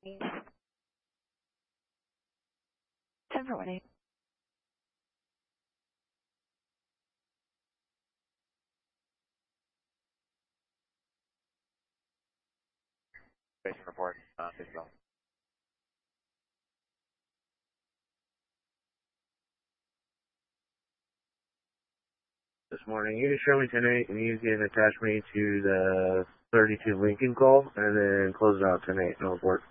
10 for 1-8. Station report, signal. This morning, you can show me 10-8 and you can attach me to the 32 Lincoln call and then close it out 10-8 and report.